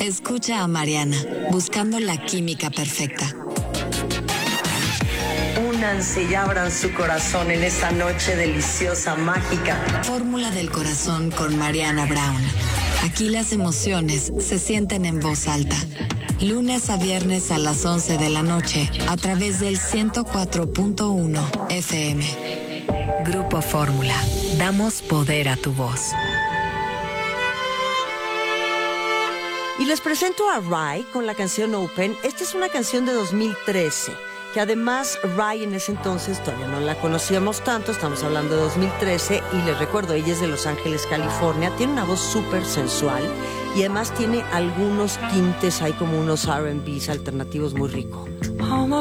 Escucha a Mariana, buscando la química perfecta. Únanse y abran su corazón en esta noche deliciosa, mágica. Fórmula del corazón con Mariana Brown. Aquí las emociones se sienten en voz alta. Lunes a viernes a las 11 de la noche a través del 104.1 FM. Grupo Fórmula. Damos poder a tu voz. Y les presento a Rai con la canción Open. Esta es una canción de 2013, que además Rai en ese entonces todavía no la conocíamos tanto, estamos hablando de 2013, y les recuerdo, ella es de Los Ángeles, California, tiene una voz súper sensual y además tiene algunos tintes, hay como unos R&Bs alternativos muy ricos.